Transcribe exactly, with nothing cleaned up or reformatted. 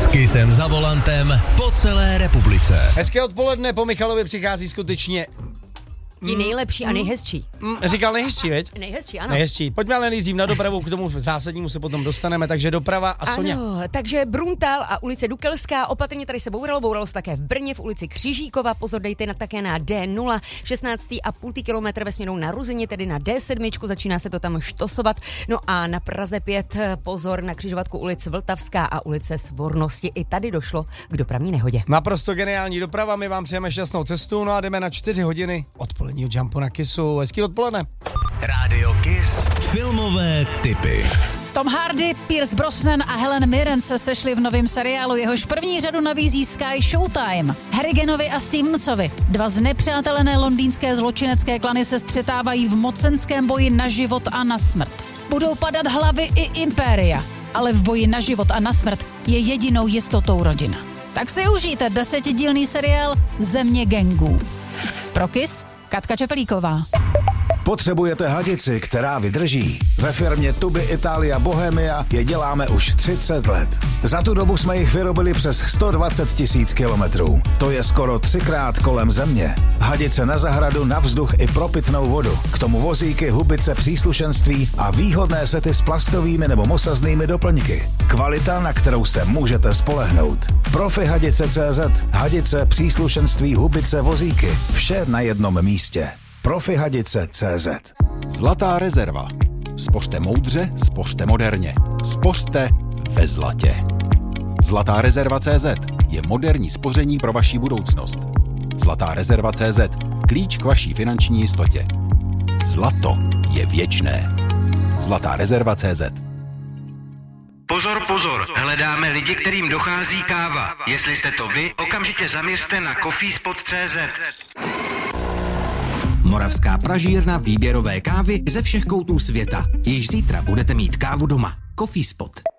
Kissem za volantem po celé republice. Hezké odpoledne, po Michalovi přichází skutečně... Ti nejlepší a nejhezčí. Mm, říkal nejhezčí, veď? Nejhezčí, ano. Nejhezčí. Pojďme ale nejdřív na dopravu, k tomu zásadnímu se potom dostaneme, takže doprava a Soňa. Ano, takže Bruntal a ulice Dukelská, opatrně tady se bouralo, bouralo se také v Brně, v ulici Křižíkova, pozor dejte na, také na D nula, šestnáct a půl kilometr ve směru na Ruzině, tedy na D sedm, začíná se to tam štosovat, no a na Praze pět pozor na křižovatku ulic Vltavská a ulice Svornosti, i tady došlo k dopravní nehodě. Naprosto geniální doprava, my vám přejeme šťastnou cestu, no a jdeme na čtyři hodiny odpoledního jumpu na Kissu. Hezký odpoledne. Rádio Kiss. Filmové tipy. Tom Hardy, Pierce Brosnan a Helen Mirren se sešli v novém seriálu, jehož první řadu nabízí Sky Showtime. Harriganovi a Stevensovi, dva znepřátelené londýnské zločinecké klany, se střetávají v mocenském boji na život a na smrt. Budou padat hlavy i impéria, ale v boji na život a na smrt je jedinou jistotou rodina. Tak si užijte desetidílný seriál Země gangů. Pro Kiss, Katka Čepelíková. Potřebujete hadici, která vydrží? Ve firmě Tuby Italia Bohemia je děláme už třicet let. Za tu dobu jsme jich vyrobili přes sto dvacet tisíc kilometrů. To je skoro třikrát kolem země. Hadice na zahradu, na vzduch i pro pitnou vodu. K tomu vozíky, hubice, příslušenství a výhodné sety s plastovými nebo mosaznými doplňky. Kvalita, na kterou se můžete spolehnout. Profi Hadice tečka cé zet. Hadice, příslušenství, hubice, vozíky. Vše na jednom místě. Profi Hadice tečka cé zet. Zlatá rezerva. Spořte moudře, spořte moderně. Spořte ve zlatě. Zlatá rezerva tečka cé zet je moderní spoření pro vaši budoucnost. Zlatá rezerva tečka cé zet. Klíč k vaší finanční jistotě. Zlato je věčné. Zlatá rezerva tečka cé zet. Pozor, pozor, hledáme lidi, kterým dochází káva. Jestli jste to vy, okamžitě zaměřte na coffeespot tečka cé zet. Moravská pražírna výběrové kávy ze všech koutů světa. Již zítra budete mít kávu doma. Coffeespot.